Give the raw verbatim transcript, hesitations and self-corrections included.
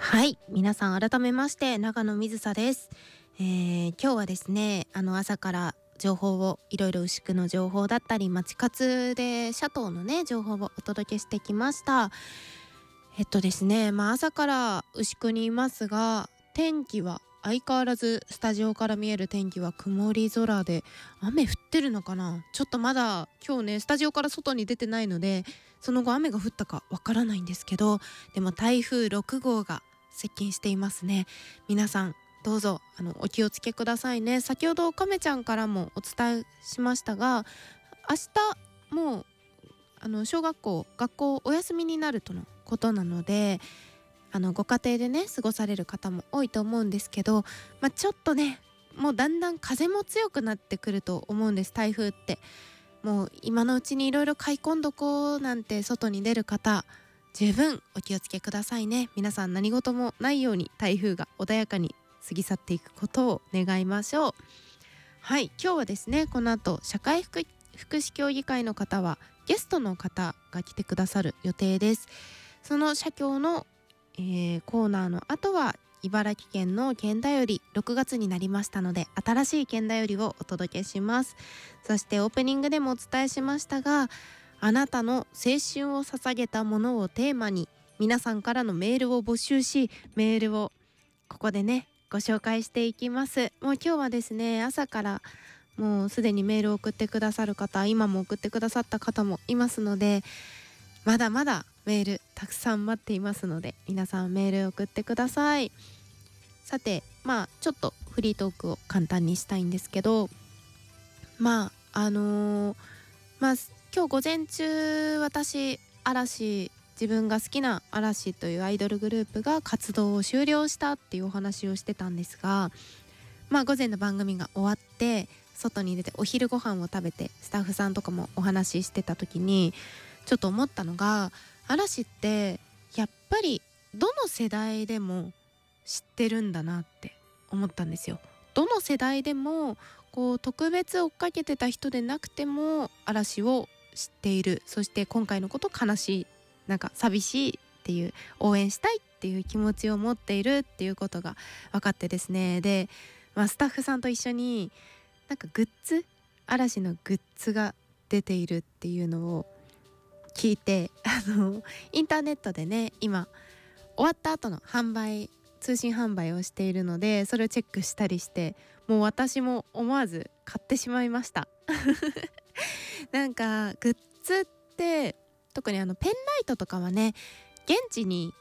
はい、皆さん改めまして長野水沙です、えー、今日はですねあの朝から情報をいろいろ牛久の情報だったり町活でシャトーのね情報をお届けしてきました。えっとですねまあ朝から牛久にいますが、天気は相変わらずスタジオから見える天気は曇り空で、雨降ってるのかな、ちょっとまだ今日ねスタジオから外に出てないのでその後雨が降ったかわからないんですけど、でも台風ろくごうが接近していますね。皆さんどうぞあのお気をつけくださいね。先ほど亀ちゃんからもお伝えしましたが、明日もうあの小学校学校お休みになるとのことなので、あのご家庭でね過ごされる方も多いと思うんですけど、まあ、ちょっとねもうだんだん風も強くなってくると思うんです。台風ってもう今のうちにいろいろ買い込んどこうなんて外に出る方十分お気をつけくださいね。皆さん何事もないように台風が穏やかに過ぎ去っていくことを願いましょう。はい、今日はですねこの後社会福福祉協議会の方はゲストの方が来てくださる予定です。その社協の、えー、コーナーの後は茨城県の県だよりろくがつになりましたので新しい県だよりをお届けします。そしてオープニングでもお伝えしましたが、あなたの青春を捧げたものをテーマに皆さんからのメールを募集し、メールをここでねご紹介していきます。もう今日はですね朝からもうすでにメールを送ってくださる方、今も送ってくださった方もいますので、まだまだメールたくさん待っていますので皆さんメール送ってください。さてまあちょっとフリートークを簡単にしたいんですけど、まああのー、まあ今日午前中私嵐自分が好きな嵐というアイドルグループが活動を終了したっていうお話をしてたんですが、まあ午前の番組が終わって外に出てお昼ご飯を食べてスタッフさんとかもお話ししてた時にちょっと思ったのが、嵐ってやっぱりどの世代でも知ってるんだなって思ったんですよ。どの世代でもこう特別追っかけてた人でなくても嵐を知っている。そして今回のこと悲しい、なんか寂しいっていう、応援したいっていう気持ちを持っているっていうことが分かってですね、で、まあ、スタッフさんと一緒になんかグッズ、嵐のグッズが出ているっていうのを聞いて、あのインターネットでね今終わった後の販売通信販売をしているのでそれをチェックしたりして、もう私も思わず買ってしまいましたなんかグッズって特にあのペンライトとかはね現地に